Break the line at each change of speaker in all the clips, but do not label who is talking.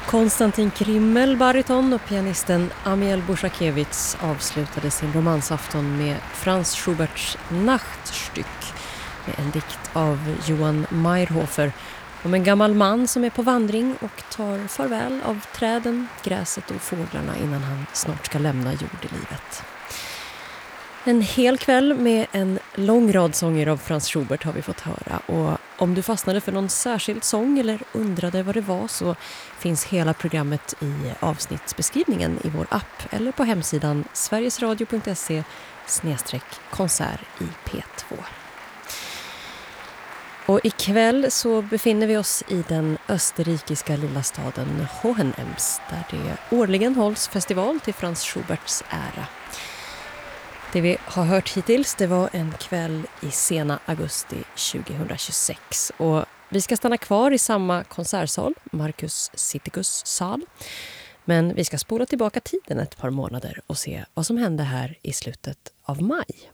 Konstantin Krimmel, bariton, och pianisten Amiel Bushakevitz avslutade sin romansafton med Franz Schuberts Nachtstück med en dikt av Johann Meyerhofer om en gammal man som är på vandring och tar farväl av träden, gräset och fåglarna innan han snart ska lämna jordelivet. En hel kväll med en lång rad sånger av Franz Schubert har vi fått höra, och om du fastnade för någon särskild sång eller undrade vad det var så finns hela programmet i avsnittsbeskrivningen i vår app eller på hemsidan sverigesradio.se/konsert i P2. Och ikväll så befinner vi oss i den österrikiska lilla staden Hohenems där det årligen hålls festival till Franz Schuberts ära. Det vi har hört hittills, det var en kväll i sena augusti 2026, och vi ska stanna kvar i samma konsertsal, Markus Sittikus sal, men vi ska spola tillbaka tiden ett par månader och se vad som hände här i slutet av maj.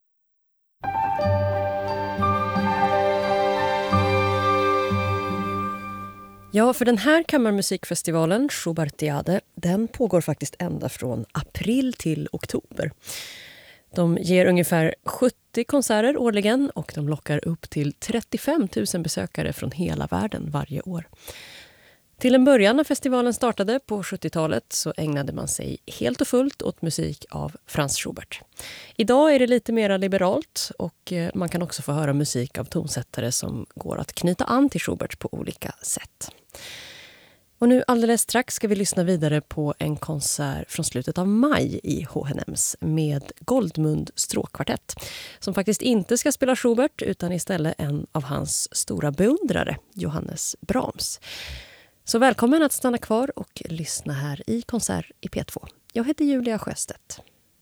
Ja, för den här kammarmusikfestivalen, Schubertiade, den pågår faktiskt ända från april till oktober. De ger ungefär 70 konserter årligen och de lockar upp till 35 000 besökare från hela världen varje år. Till en början när festivalen startade på 70-talet så ägnade man sig helt och fullt åt musik av Franz Schubert. Idag är det lite mer liberalt och man kan också få höra musik av tonsättare som går att knyta an till Schubert på olika sätt. Och nu alldeles strax ska vi lyssna vidare på en konsert från slutet av maj i Hohenems med Goldmund stråkkvartett, som faktiskt inte ska spela Schubert utan istället en av hans stora beundrare, Johannes Brahms. Så välkommen att stanna kvar och lyssna här i Konsert i P2. Jag heter Julia Sjöstedt.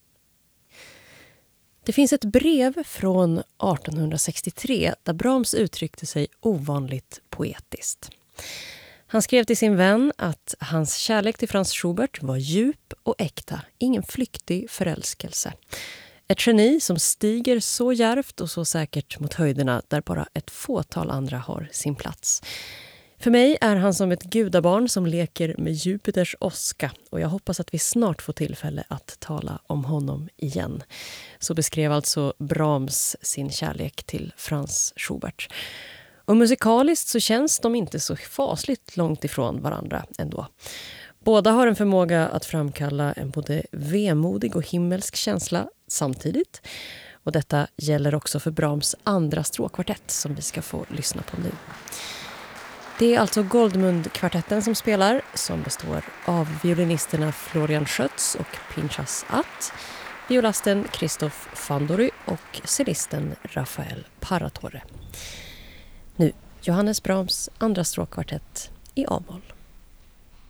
Det finns ett brev från 1863 där Brahms uttryckte sig ovanligt poetiskt. Han skrev till sin vän att hans kärlek till Franz Schubert var djup och äkta, ingen flyktig förälskelse. Ett geni som stiger så djärvt och så säkert mot höjderna där bara ett fåtal andra har sin plats. För mig är han som ett gudabarn som leker med Jupiters åska, och jag hoppas att vi snart får tillfälle att tala om honom igen. Så beskrev alltså Brahms sin kärlek till Franz Schubert. Och musikaliskt så känns de inte så fasligt långt ifrån varandra ändå. Båda har en förmåga att framkalla en både vemodig och himmelsk känsla samtidigt. Och detta gäller också för Brahms andra stråkkvartett som vi ska få lyssna på nu. Det är alltså Goldmund-kvartetten som spelar, som består av violinisterna Florian Schötz och Pinchas Att, violasten Christoph Fandory och cellisten Rafael Paratore. Nu Johannes Brahms andra stråkkvartett i A-moll.